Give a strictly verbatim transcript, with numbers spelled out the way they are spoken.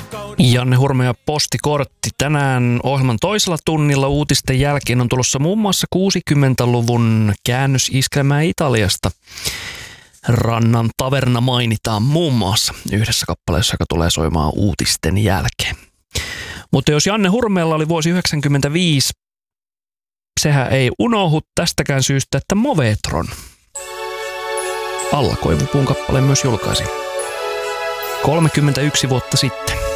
Janne Hurme ja Postikortti. Tänään ohjelman toisella tunnilla uutisten jälkeen on tulossa muun muassa kuusikymmentäluvun käännösiskelmää Italiasta. Rannan taverna mainitaan muun muassa yhdessä kappaleessa, joka tulee soimaan uutisten jälkeen. Mutta jos Janne Hurmeella oli vuosi yhdeksänkymmentäviisi, sehän ei unohdu tästäkään syystä, että Movetron Alla koivupuun kappaleen myös julkaisi kolmekymmentäyksi vuotta sitten.